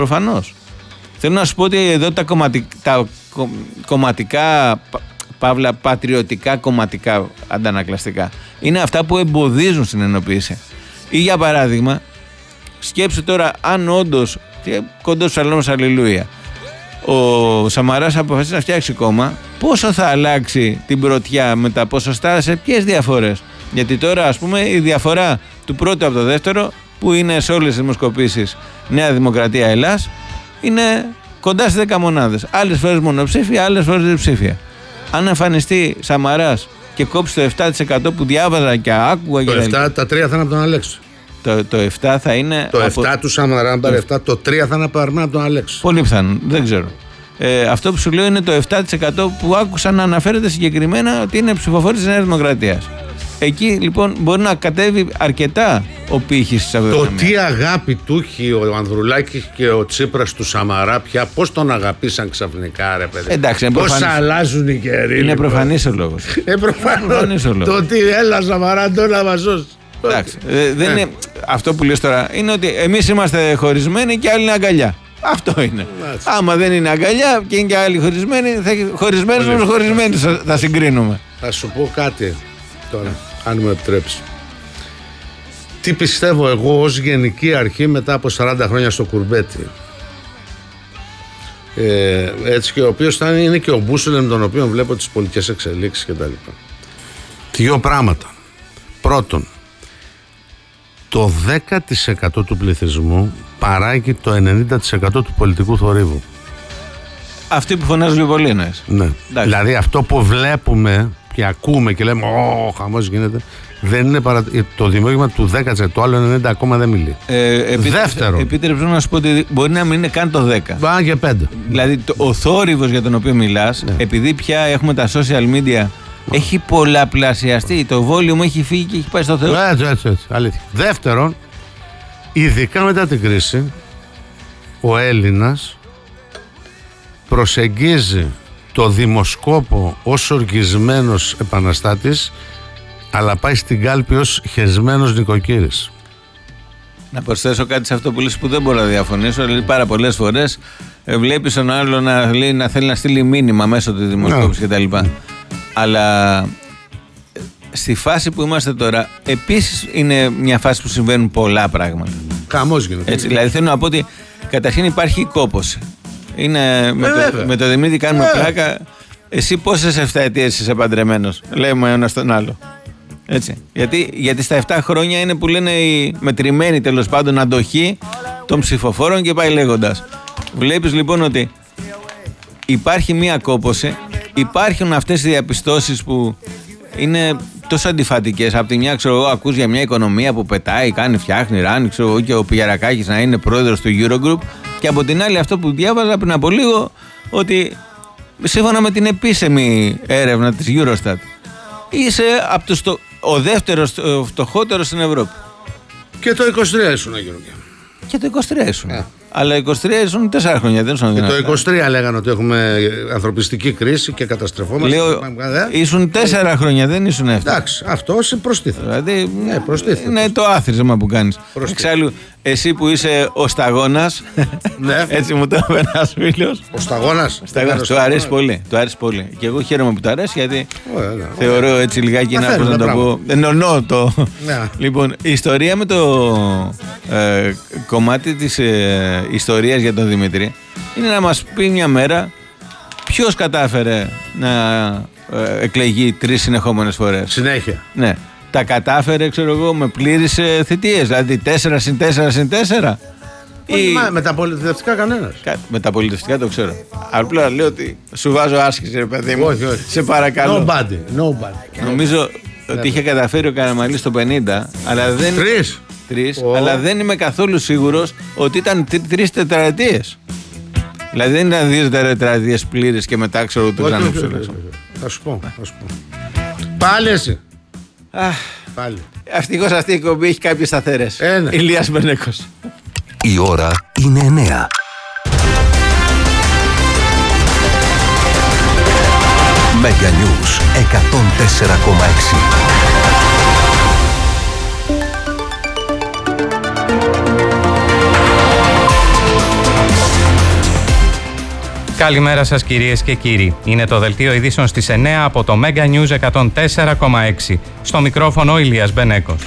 Προφανώς. Θέλω να σου πω ότι εδώ τα κομματικά, παύλα πατριωτικά κομματικά αντανακλαστικά είναι αυτά που εμποδίζουν στην ενοποίηση. Ή για παράδειγμα, σκέψου τώρα αν όντως, κοντός ψαλμός αλληλούια, ο Σαμαράς αποφασίσει να φτιάξει κόμμα, πόσο θα αλλάξει την πρωτιά με τα ποσοστά, σε ποιες διαφορές? Γιατί τώρα, ας πούμε, η διαφορά του πρώτου από το δεύτερο, που είναι σε όλες τις δημοσκοπήσεις Νέα Δημοκρατία Ελλάς, είναι κοντά στις 10 μονάδες. Άλλες φορές μονοψήφια, άλλες φορές διψήφια. Αν εμφανιστεί Σαμαράς και κόψει το 7% που διάβαζα και άκουγα. Το 7, τα 3 θα είναι από τον Αλέξη. Το 7 θα είναι. Το 7 του Σαμαρά, αν πάρει 7, το 3 θα είναι παρμένο από τον Αλέξη. Πολύ πιθανό, δεν ξέρω. Αυτό που σου λέω είναι το 7% που άκουσα να αναφέρεται συγκεκριμένα ότι είναι ψηφοφόροι της Νέας Δημοκρατίας. Εκεί λοιπόν μπορεί να κατέβει αρκετά ο πύχης της αυτοδυναμίας. Το τι αγάπη του έχει ο Ανδρουλάκης και ο Τσίπρας του Σαμαρά πια, πώς τον αγαπήσαν ξαφνικά, ρε παιδί. Εντάξει, πώς αλλάζουν οι καιροί. Είναι προφανής ο λόγος. Προφανής ο λόγος. Το ότι έλα Σαμαρά τώρα να βαζώσει. Εντάξει, δεν είναι, αυτό που λες τώρα είναι ότι εμείς είμαστε χωρισμένοι και άλλοι είναι αγκαλιά. Αυτό είναι. Άμα δεν είναι αγκαλιά και είναι και άλλοι χωρισμένοι θα συγκρίνουμε. Θα σου πω κάτι τώρα, αν μου επιτρέψει. Τι πιστεύω εγώ ως γενική αρχή μετά από 40 χρόνια στο κουρμπέτι. Έτσι, και ο οποίος είναι και ο μπούσουλε με τον οποίο βλέπω τις πολιτικές εξελίξεις κτλ. Δύο πράγματα. Πρώτον, το 10% του πληθυσμού παράγει το 90% του πολιτικού θορύβου. Αυτοί που φωνάζουν πολύ εννοείς. Ναι. Δηλαδή αυτό που βλέπουμε και ακούμε και λέμε «Ω, χαμός γίνεται», δεν είναι το δημιούργημα του 10%, το άλλο 90% ακόμα δεν μιλεί. Δεύτερον. Επίτρεψε να σου πω ότι μπορεί να μην είναι καν το 10%. Πάμε και 5%. Δηλαδή ο θόρυβος για τον οποίο μιλάς, ναι, επειδή πια έχουμε τα social media, έχει πολλαπλασιαστεί. Το volume έχει φύγει και έχει πάει στο Θεό. Έτσι. Αλήθεια. Δεύτερον, ειδικά μετά την κρίση, ο Έλληνας προσεγγίζει το δημοσκόπο ως οργισμένος επαναστάτης, αλλά πάει στην κάλπη ως χεσμένος νοικοκύρης. Να προσθέσω κάτι σε αυτό που λες που δεν μπορώ να διαφωνήσω. Δηλαδή πάρα πολλές φορές βλέπεις τον άλλο να θέλει να στείλει μήνυμα μέσω του δημοσκόπησης κτλ. Αλλά στη φάση που είμαστε τώρα, επίσης είναι μια φάση που συμβαίνουν πολλά πράγματα. Καμός γίνεται. Έτσι, δηλαδή θέλω να πω ότι καταρχήν υπάρχει κόπωση. Είναι, με το Δημήτρη κάνουμε πλάκα. Εσύ πόσες 7 ετίες είσαι παντρεμένος, λέμε ο ένας τον άλλο. Έτσι. Γιατί στα 7 χρόνια είναι που λένε η μετρημένη τέλος πάντων αντοχή των ψηφοφόρων και πάει λέγοντας. Βλέπεις λοιπόν ότι υπάρχει μία κόπωση, υπάρχουν αυτές οι διαπιστώσεις που είναι τόσο αντιφατικές. Από τη μια, ξέρω εγώ, ακούς για μια οικονομία που πετάει, κάνει, φτιάχνει, ράνει, ξέρω εγώ, και ο Πηγιαρακάκης να είναι πρόεδρος του Eurogroup. Και από την άλλη, αυτό που διάβαζα πριν από λίγο, ότι σύμφωνα με την επίσημη έρευνα της Eurostat, είσαι από ο δεύτερος φτωχότερος στην Ευρώπη. Και το 23 ήσουν, Γιώργο. Και το 23 ήσουν. Αλλά 23 ήσουν 4 χρόνια. Δεν ήσουν. Και το 23 λέγανε ότι έχουμε ανθρωπιστική κρίση και καταστρεφόμαστε. Λέω, ήσουν 4 χρόνια, δεν ήσουν 7. Εντάξει, αυτό προστίθεται. Δηλαδή, προστίθεται. Είναι το άθροισμα που κάνεις. Εξάλλου, εσύ που είσαι ο σταγόνας, ναι. Έτσι μου το είπε ένας φίλος. Ο σταγόνας. Του αρέσει πολύ. Του αρέσει πολύ. Και εγώ χαίρομαι που του αρέσει, γιατί θεωρώ έτσι λιγάκι να το πω. Εννοώ το. Λοιπόν, η ιστορία με το κομμάτι της ιστορίας για τον Δημήτρη είναι να μας πει μια μέρα ποιος κατάφερε να εκλεγεί 3 συνεχόμενες φορές. Συνέχεια. Ναι. Τα κατάφερε, ξέρω εγώ, με πλήρεις θητείες. Δηλαδή 4 συν 4 συν 4. Με τα πολιτευτικά κανένας. Με τα πολιτευτικά το ξέρω. Απλά λέω ότι σου βάζω άσκηση, ρε παιδί μου. Όχι. Σε παρακαλώ. Nobody. Νομίζω ότι είχε καταφέρει ο Καραμανλής στο 50, αλλά δεν. 3, αλλά δεν είμαι καθόλου σίγουρος ότι ήταν 3 τετραετίες. Δηλαδή δεν ήταν 2 τετραετίες πλήρες και μετά ξέρω το ξανά. Θα σου πω. Πάλι εσύ. Πάλι. Ευτυχώς αυτή η εκπομπή έχει κάποιες σταθερές. Ηλίας Μπενέκος. Η ώρα είναι 9. Mega News 104,6. Καλημέρα σας κυρίες και κύριοι. Είναι το δελτίο ειδήσεων στις 9 από το Mega News 104,6. Στο μικρόφωνο Ηλίας Μπενέκος.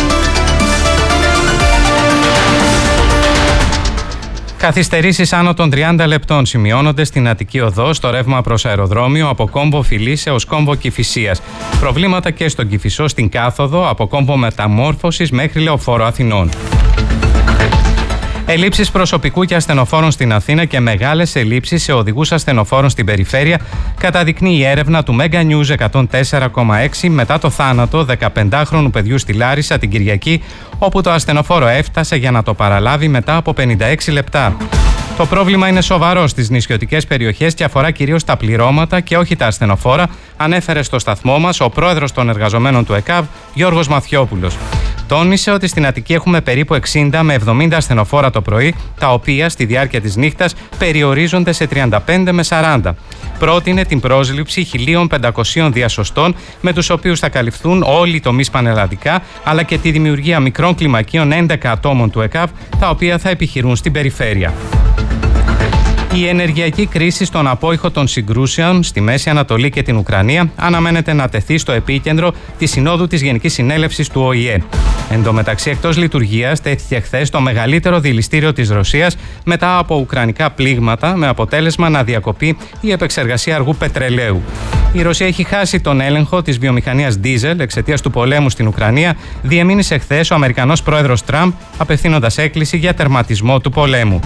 Καθυστερήσεις άνω των 30 λεπτών σημειώνονται στην Αττική Οδό στο ρεύμα προς αεροδρόμιο από Κόμβο Φιλής έως Κόμβο Κηφισίας. Προβλήματα και στον Κηφισό στην κάθοδο από Κόμβο Μεταμόρφωσης μέχρι Λεωφόρο Αθηνών. Ελλείψεις προσωπικού και ασθενοφόρων στην Αθήνα και μεγάλες ελλείψεις σε οδηγούς ασθενοφόρων στην περιφέρεια καταδεικνύει η έρευνα του Mega News 104,6 μετά το θάνατο 15χρονου παιδιού στη Λάρισα την Κυριακή, όπου το ασθενοφόρο έφτασε για να το παραλάβει μετά από 56 λεπτά. Το πρόβλημα είναι σοβαρό στις νησιωτικές περιοχές και αφορά κυρίως τα πληρώματα και όχι τα ασθενοφόρα, ανέφερε στο σταθμό μας ο πρόεδρος των εργαζομένων του ΕΚΑΒ, Γιώργος Μαθιόπουλος. Τόνισε ότι στην Αττική έχουμε περίπου 60 με 70 ασθενοφόρα το πρωί, τα οποία στη διάρκεια της νύχτας περιορίζονται σε 35 με 40. Πρότεινε την πρόσληψη 1.500 διασωστών, με τους οποίους θα καλυφθούν όλοι οι τομείς πανελλαδικά, αλλά και τη δημιουργία μικρών κλιμακίων 11 ατόμων του ΕΚΑΒ, τα οποία θα επιχειρούν στην περιφέρεια. Η ενεργειακή κρίση στον απόϊχο των συγκρούσεων στη Μέση Ανατολή και την Ουκρανία αναμένεται να τεθεί στο επίκεντρο της Συνόδου της Γενικής Συνέλευσης του ΟΗΕ. Εν τω μεταξύ, εκτός λειτουργίας τέθηκε χθες το μεγαλύτερο δειλιστήριο της Ρωσίας μετά από ουκρανικά πλήγματα, με αποτέλεσμα να διακοπεί η επεξεργασία αργού πετρελαίου. Η Ρωσία έχει χάσει τον έλεγχο της βιομηχανίας ντίζελ εξαιτίας του πολέμου στην Ουκρανία, διεμήνυσε χθες ο Αμερικανός πρόεδρος Τραμπ, απευθύνοντας έκκληση για τερματισμό του πολέμου.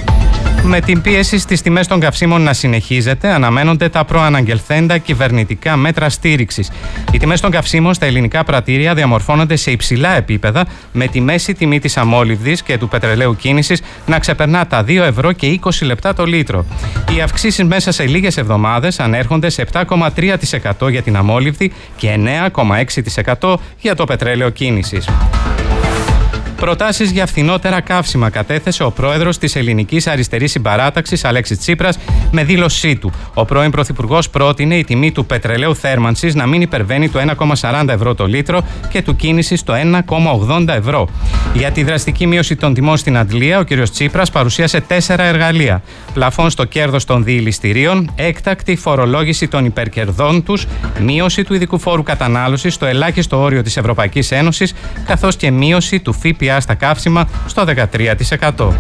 Με την πίεση στις τιμές των καυσίμων να συνεχίζεται, αναμένονται τα προαναγγελθέντα κυβερνητικά μέτρα στήριξης. Οι τιμές των καυσίμων στα ελληνικά πρατήρια διαμορφώνονται σε υψηλά επίπεδα, με τη μέση τιμή της αμόλυβδης και του πετρελαίου κίνησης να ξεπερνά τα 2 ευρώ και 20 λεπτά το λίτρο. Οι αυξήσεις μέσα σε λίγες εβδομάδες ανέρχονται σε 7,3% για την αμόλυβδη και 9,6% για το πετρέλαιο κίνησης. Προτάσεις για φθηνότερα καύσιμα κατέθεσε ο πρόεδρος της Ελληνικής Αριστερής Συμπαράταξης, Αλέξης Τσίπρας, με δήλωσή του. Ο πρώην πρωθυπουργός πρότεινε η τιμή του πετρελαίου θέρμανσης να μην υπερβαίνει το 1,40 ευρώ το λίτρο και του κίνησης το 1,80 ευρώ. Για τη δραστική μείωση των τιμών στην αντλία, ο κ. Τσίπρας παρουσίασε 4 εργαλεία. Πλαφόν στο κέρδος των διηληστηρίων, έκτακτη φορολόγηση των υπερκερδών τους, μείωση του ειδικού φόρου κατανάλωσης στο ελάχιστο όριο της Ευρωπαϊκής Ένωσης, καθώς και μείωση του ΦΠΑ στα καύσιμα στο 13%.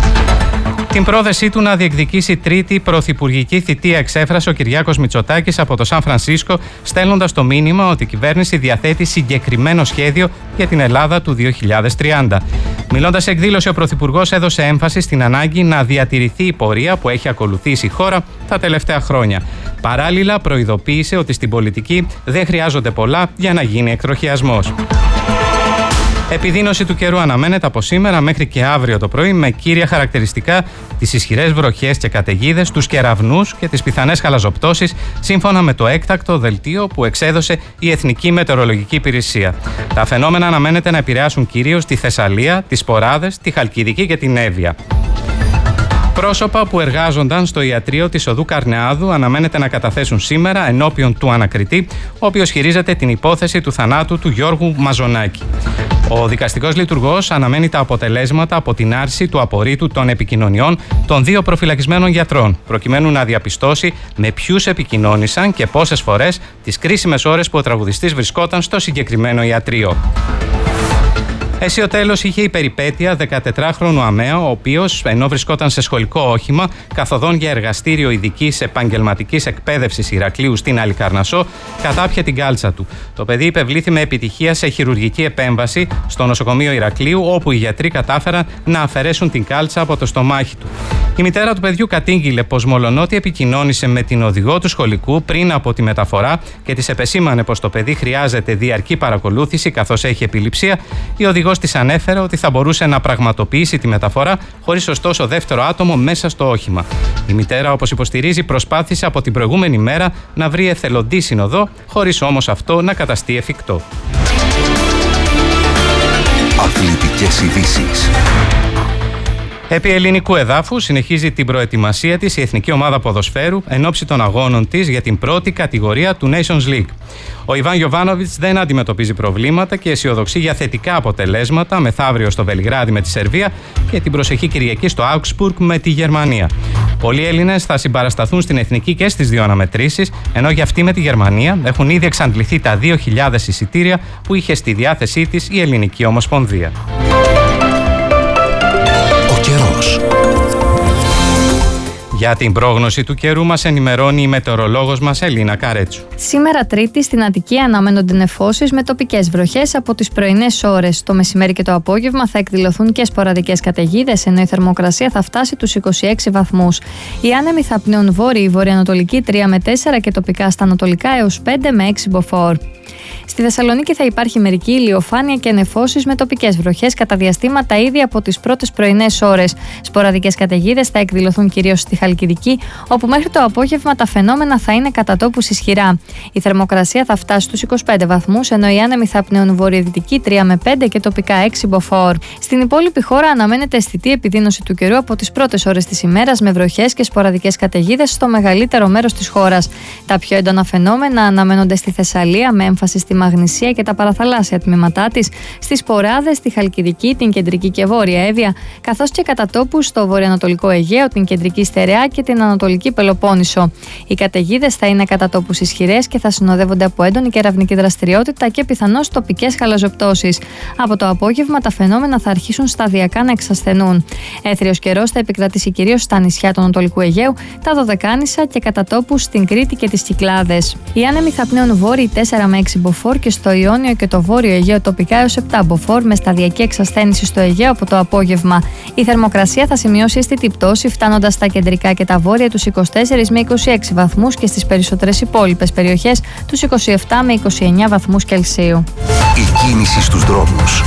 Την πρόθεσή του να διεκδικήσει τρίτη πρωθυπουργική θητεία εξέφρασε ο Κυριάκος Μητσοτάκης από το Σαν Φρανσίσκο, στέλνοντας το μήνυμα ότι η κυβέρνηση διαθέτει συγκεκριμένο σχέδιο για την Ελλάδα του 2030. Μιλώντας σε εκδήλωση, ο Πρωθυπουργός έδωσε έμφαση στην ανάγκη να διατηρηθεί η πορεία που έχει ακολουθήσει η χώρα τα τελευταία χρόνια. Παράλληλα, προειδοποίησε ότι στην πολιτική δεν χρειάζονται πολλά για να γίνει εκτροχιασμός. Επιδείνωση του καιρού αναμένεται από σήμερα μέχρι και αύριο το πρωί, με κύρια χαρακτηριστικά τις ισχυρές βροχές και καταιγίδες, τους κεραυνούς και τις πιθανές χαλαζοπτώσεις, σύμφωνα με το έκτακτο δελτίο που εξέδωσε η Εθνική Μετεωρολογική Υπηρεσία. Τα φαινόμενα αναμένεται να επηρεάσουν κυρίως τη Θεσσαλία, τις Ποράδες, τη Χαλκιδική και την Εύβοια. Πρόσωπα που εργάζονταν στο ιατρείο της Οδού Καρνεάδου αναμένεται να καταθέσουν σήμερα ενώπιον του ανακριτή, ο οποίος χειρίζεται την υπόθεση του θανάτου του Γιώργου Μαζονάκη. Ο δικαστικός λειτουργός αναμένει τα αποτελέσματα από την άρση του απορρίτου των επικοινωνιών των 2 προφυλακισμένων γιατρών, προκειμένου να διαπιστώσει με ποιους επικοινώνησαν και πόσες φορές τις κρίσιμες ώρες που ο τραγουδιστής βρισκόταν στο συγκεκριμένο ιατρείο. Αίσιο τέλος είχε η περιπέτεια 14χρονου αμαία, ο οποίος, ενώ βρισκόταν σε σχολικό όχημα, καθοδόν για εργαστήριο ειδικής επαγγελματικής εκπαίδευσης Ηρακλείου στην Αλικαρνασσό, κατάπιε την κάλτσα του. Το παιδί υπευλήθη με επιτυχία σε χειρουργική επέμβαση στο νοσοκομείο Ηρακλείου, όπου οι γιατροί κατάφεραν να αφαιρέσουν την κάλτσα από το στομάχι του. Η μητέρα του παιδιού κατήγγειλε πως μολονότι επικοινώνησε με την οδηγό του σχολικού πριν από τη μεταφορά και της επεσήμανε πως το παιδί χρειάζεται διαρκή παρακολούθηση καθώς έχει επιληψία, η οδηγός της ανέφερε ότι θα μπορούσε να πραγματοποιήσει τη μεταφορά χωρίς ωστόσο δεύτερο άτομο μέσα στο όχημα. Η μητέρα, όπως υποστηρίζει, προσπάθησε από την προηγούμενη μέρα να βρει εθελοντή συνοδό, χωρίς όμως αυτό να καταστεί εφικτό. Αθλητικές ειδήσεις. Επί ελληνικού εδάφου συνεχίζει την προετοιμασία της η Εθνική Ομάδα Ποδοσφαίρου εν ώψη των αγώνων της για την πρώτη κατηγορία του Nations League. Ο Ιβάν Γιοβάνοβιτς δεν αντιμετωπίζει προβλήματα και αισιοδοξεί για θετικά αποτελέσματα μεθαύριο στο Βελιγράδι με τη Σερβία και την προσεχή Κυριακή στο Augsburg με τη Γερμανία. Πολλοί Έλληνες θα συμπαρασταθούν στην εθνική και στις δύο αναμετρήσεις, ενώ για αυτή με τη Γερμανία έχουν ήδη εξαντληθεί τα 2.000 εισιτήρια που είχε στη διάθεσή της η Ελληνική Ομοσπονδία. Ο καιρός. Για την πρόγνωση του καιρού μας ενημερώνει η μετεωρολόγος μας Ελίνα Καρέτσου. Σήμερα Τρίτη στην Αττική αναμένονται νεφώσεις με τοπικές βροχές από τις πρωινές ώρες. Το μεσημέρι και το απόγευμα θα εκδηλωθούν και σποραδικές καταιγίδες, ενώ η θερμοκρασία θα φτάσει τους 26 βαθμούς. Οι άνεμοι θα πνέουν βόρειοι, βορειοανατολική 3 με 4 και τοπικά στα ανατολικά έως 5 με 6 μποφόρ. Στη Θεσσαλονίκη θα υπάρχει μερική ηλιοφάνεια και νεφώσεις με τοπικές βροχές κατά διαστήματα ήδη από τις πρώτες πρωινές ώρες. Σποραδικές καταιγίδες θα εκδηλωθούν κυρίως στη Χαλκιδική, όπου μέχρι το απόγευμα τα φαινόμενα θα είναι κατά τόπους ισχυρά. Η θερμοκρασία θα φτάσει στους 25 βαθμούς, ενώ οι άνεμοι θα πνέουν βορειοδυτική 3 με 5 και τοπικά 6 μποφόρ. Στην υπόλοιπη χώρα αναμένεται αισθητή επιδείνωση του καιρού από τις πρώτες ώρες της ημέρας, με βροχές και σποραδικές καταιγίδες στο μεγαλύτερο μέρος της χώρας. Τα πιο έντονα φαινόμενα αναμένονται στη Θεσσαλία, με έμφαση στη Μαγνησία και τα παραθαλάσσια τμήματά της, στις Ποράδες, στη Χαλκιδική, την κεντρική και βόρεια Εύβοια, καθώς και κατά τόπους στο βορειοανατολικό Αιγαίο, την κεντρική Στερεά και την ανατολική Πελοπόννησο. Οι καταιγίδες θα είναι κατά τόπους ισχυρές και θα συνοδεύονται από έντονη κεραυνική δραστηριότητα και πιθανώς τοπικές χαλαζοπτώσεις. Από το απόγευμα τα φαινόμενα θα αρχίσουν σταδιακά να εξασθενούν. Έθριος καιρός θα επικρατήσει κυρίως στα νησιά του Ανατολικού Αιγαίου, τα Δωδεκάνησα και κατά τόπους στην Κρήτη και τις Κυκλάδες. Οι άνεμοι θα πνέουν βόρειοι 4 με 6 μποφόρ και στο Ιόνιο και το Βόρειο Αιγαίο τοπικά έως 7 μποφόρ, με σταδιακή εξασθένηση στο Αιγαίο από το απόγευμα. Η θερμοκρασία θα σημειώσει αισθητή πτώση, φτάνοντας στα κεντρικά και τα βόρεια τους 24 με 26 βαθμούς και στις περισσότερες υπόλοιπες περιοχές τους 27 με 29 βαθμούς Κελσίου. Η κίνηση στους δρόμους.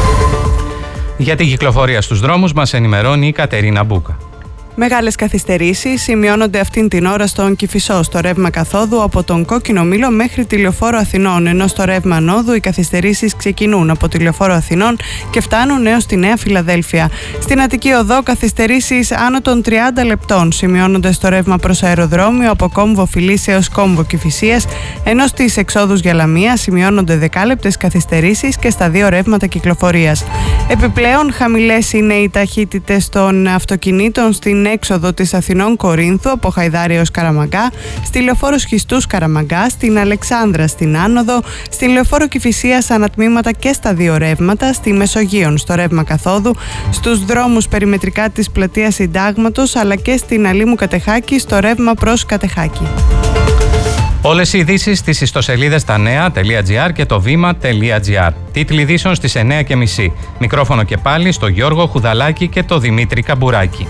Για την κυκλοφορία στους δρόμους μας ενημερώνει η Κατερίνα Μπούκα. Μεγάλες καθυστερήσεις σημειώνονται αυτήν την ώρα στον Κηφισό, στο ρεύμα καθόδου από τον Κόκκινο Μήλο μέχρι τη Λεωφόρο Αθηνών, ενώ στο ρεύμα ανόδου οι καθυστερήσεις ξεκινούν από τη Λεωφόρο Αθηνών και φτάνουν έως τη Νέα Φιλαδέλφια. Στην Αττική Οδό καθυστερήσεις άνω των 30 λεπτών σημειώνονται στο ρεύμα προς αεροδρόμιο από Κόμβο Φιλής έως Κόμβο Κηφισίας, ενώ στις εξόδους για Λαμία σημειώνονται δεκάλεπτες καθυστερήσεις και στα δύο ρεύματα κυκλοφορίας. Επιπλέον, χαμηλές είναι οι ταχύτητες των αυτοκινήτων στην έξοδο της Αθηνών Κορίνθου από Χαϊδάρη έως Καραμαγκά, στη Λεωφόρο Σχιστούς Καραμαγκά, στην Αλεξάνδρα στην Άνοδο, στην Λεωφόρο Κηφισίας ανατμήματα και στα δύο ρεύματα, στη Μεσογείων στο ρεύμα καθόδου, στους δρόμους περιμετρικά της Πλατείας Συντάγματος, αλλά και στην Αλήμου Κατεχάκη στο ρεύμα προς Κατεχάκη. Όλες οι ειδήσεις στις ιστοσελίδες tanea.gr και το vima.gr. Τίτλοι ειδήσεων στις 9:30. Μικρόφωνο και πάλι στο Γιώργο Χουδαλάκη και το Δημήτρη Καμπουράκη.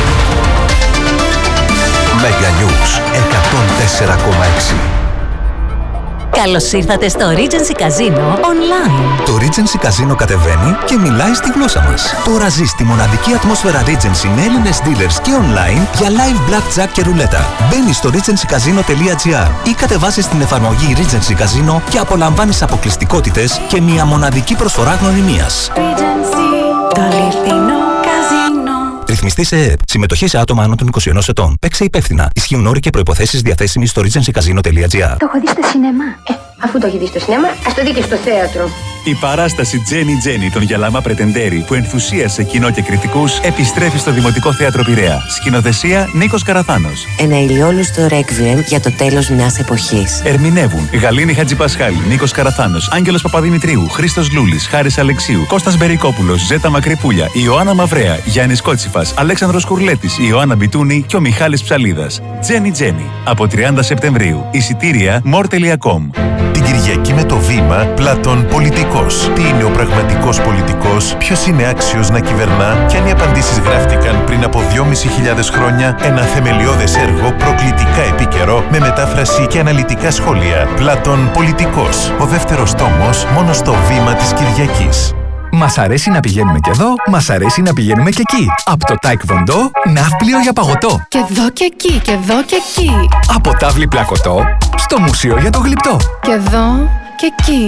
Mega News 104,6. Καλώς ήρθατε στο Regency Casino Online. Το Regency Casino κατεβαίνει και μιλάει στη γλώσσα μας. Τώρα ζεις τη μοναδική ατμόσφαιρα Regency με Έλληνες dealers και online για live blackjack και ρουλέτα. Μπαίνεις στο regencycasino.gr ή κατεβάσεις την εφαρμογή Regency Casino και απολαμβάνεις αποκλειστικότητες και μια μοναδική προσφορά γνωριμίας. Regency, το αληθινό καζίνο. Ρυθμιστή σε ΕΕΠ. Συμμετοχή σε άτομα άνω των 21 ετών. Παίξε υπεύθυνα. Ισχύουν όροι και προϋποθέσεις διαθέσιμοι στο regencycasino.gr. Το έχω δει στο σινεμά. Αφού το έχει δει στο σινεμά, ας το δει και στο θέατρο. Η παράσταση Jenny Jenny των Γιαλάμα Πρετεντέρη, που ενθουσίασε κοινό και κριτικούς, επιστρέφει στο Δημοτικό Θέατρο Πειραιά. Σκηνοθεσία Νίκος Καραθάνος. Ένα ηλιόλουστο ρέκβιεμ για το τέλος μιας εποχής. Ερμηνεύουν Γαλήνη Χατζηπασχάλη, Νίκος Καραθάνος, Άγγελος Παπαδημητρίου, Χρήστος Λούλης, Χάρης Αλεξίου, Κώστας Μπερικόπουλος, Ζέτα Μακρυπούλια, Ιωάννα Μαυρέα, Γιάννης Κότσιφας, Αλέξανδρος Κουρλέτης, Ιωάννα Μπιτούνη και ο Μιχάλης Ψαλίδας. Jenny Jenny. Από 30 Σεπτεμβρίου. Εισιτήρια more.com. Την Κυριακή με το Βήμα, Πλατών πολιτικός. Τι είναι ο πραγματικός πολιτικός, ποιος είναι άξιος να κυβερνά και αν οι απαντήσεις γράφτηκαν πριν από 2.500 χρόνια, ένα θεμελιώδες έργο προκλητικά επίκαιρο με μετάφραση και αναλυτικά σχόλια. Πλατών πολιτικός. Ο δεύτερος τόμος μόνο στο Βήμα της Κυριακής. Μας αρέσει να πηγαίνουμε και εδώ, μας αρέσει να πηγαίνουμε και εκεί. Από το Taekwondo, ναύπλιο για παγωτό. Και εδώ και εκεί, και εδώ και εκεί. Από τάβλη πλακωτό, στο μουσείο για το γλυπτό. Και εδώ και εκεί.